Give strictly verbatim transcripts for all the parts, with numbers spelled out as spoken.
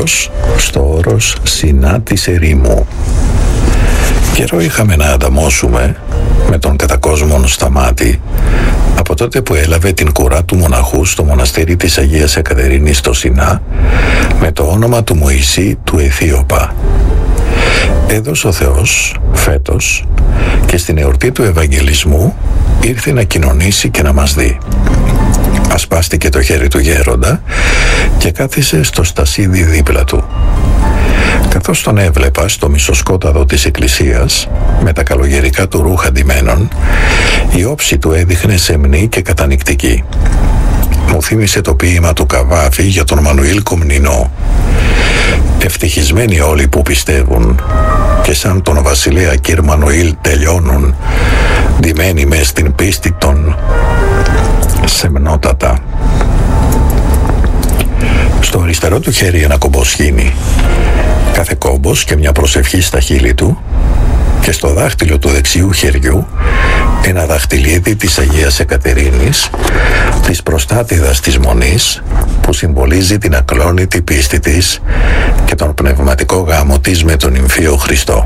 Γιατρός στο όρος Σινά της ερήμου. Καιρό είχαμε να ανταμώσουμε με τον κατακόσμον Σταμάτη από τότε που έλαβε την κουρά του μοναχού στο μοναστήρι της Αγίας Εκατερίνης στο Σινά με το όνομα του Μωυσή του Αιθίωπα. Έδωσε ο Θεός φέτος και στην εορτή του Ευαγγελισμού ήρθε να κοινωνήσει και να μας δει. Ασπάστηκε το χέρι του γέροντα και κάθισε στο στασίδι δίπλα του. Καθώς τον έβλεπα στο μισοσκόταδο της εκκλησίας, με τα καλογερικά του ρούχα ντυμένων, η όψη του έδειχνε σεμνή και κατανυκτική. Μου θύμισε το ποίημα του Καβάφη για τον Μανουήλ Κομνηνό. Ευτυχισμένοι όλοι που πιστεύουν και σαν τον βασιλέα Κυρ Μανουήλ τελειώνουν, ντυμένοι μες στην πίστη των σεμνότατα. Στο αριστερό του χέρι ένα κομποσχήνι, κάθε κόμπος και μια προσευχή στα χείλη του, και στο δάχτυλο του δεξιού χεριού ένα δαχτυλίδι της Αγίας Εκατερίνης, της προστάτηδας της Μονής, που συμβολίζει την ακλόνητη πίστη της και τον πνευματικό γάμο της με τον Υμφίο Χριστό.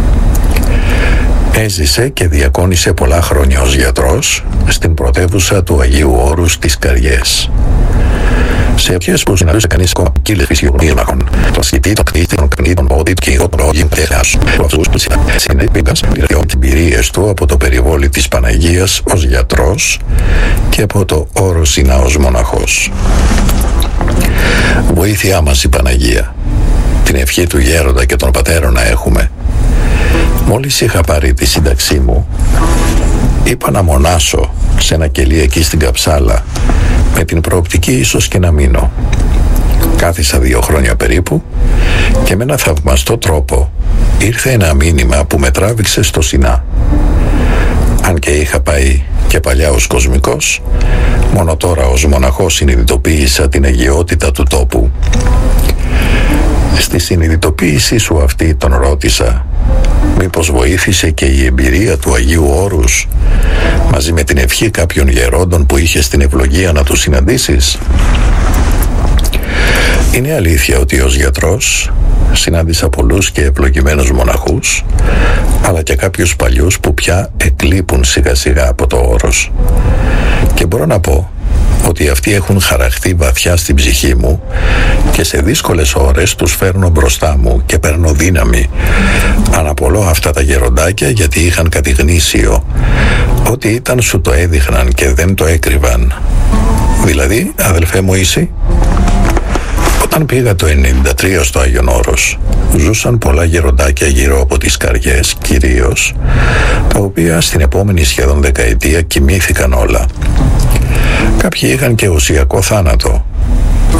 Έζησε και διακόνησε πολλά χρόνια ως γιατρός στην πρωτεύουσα του Αγίου Όρους της Καριές. Σε εποχές που συναντούσε κανείς ακόμα κύλες φυσιογνωμίων, το σκητή, το κτήτη, τον κνή, τον πόδι και εγώ πρόγειν πτέχας, που αυτούς που συνέπηγαν πήρε τις εμπειρίες του από το περιβόλι της Παναγίας ως γιατρός και από το όρο Σινά ως μοναχός. Βοήθειά μας η Παναγία, την ευχή του γέροντα και των πατέρων να έχουμε. Μόλις είχα πάρει τη σύνταξή μου, είπα να μονάσω σε ένα κελί εκεί στην Καψάλα, με την προοπτική ίσως και να μείνω. Κάθισα δύο χρόνια περίπου και με ένα θαυμαστό τρόπο ήρθε ένα μήνυμα που με τράβηξε στο Σινά. Αν και είχα πάει και παλιά ως κοσμικός, μόνο τώρα ως μοναχός συνειδητοποίησα την αγιότητα του τόπου. Στη συνειδητοποίησή σου αυτή τον ρώτησα μήπως βοήθησε και η εμπειρία του Αγίου Όρους μαζί με την ευχή κάποιων γερόντων που είχε στην ευλογία να τους συναντήσεις. Είναι αλήθεια ότι ως γιατρός συνάντησα πολλούς και ευλογημένους μοναχούς, αλλά και κάποιους παλιούς που πια εκλείπουν σιγά σιγά από το όρος. Και μπορώ να πω ότι αυτοί έχουν χαραχτεί βαθιά στην ψυχή μου και σε δύσκολες ώρες τους φέρνω μπροστά μου και παίρνω δύναμη. Αναπολώ αυτά τα γεροντάκια γιατί είχαν κάτι γνήσιο. Ό,τι ήταν σου το έδειχναν και δεν το έκρυβαν. Δηλαδή, αδελφέ μου είσαι, όταν πήγα το ενενήντα τρία στο Άγιον Όρος, ζούσαν πολλά γεροντάκια γύρω από τις Καριές κυρίως, τα οποία στην επόμενη σχεδόν δεκαετία κοιμήθηκαν όλα. Κάποιοι είχαν και ουσιακό θάνατο